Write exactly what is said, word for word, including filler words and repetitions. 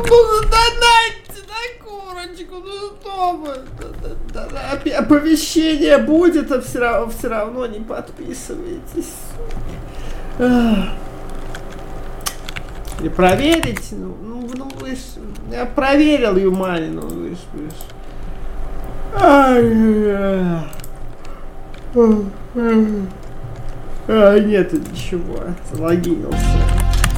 Ну, донатьте на курочку, ну что вы? Да, да, да, оповещение будет, а все равно, все равно не подписывайтесь. И проверить, ну, ну, ну вы ж, я проверил Юмани, ну вы ж, вы ж. Ай, а, нет, ничего, залогинился.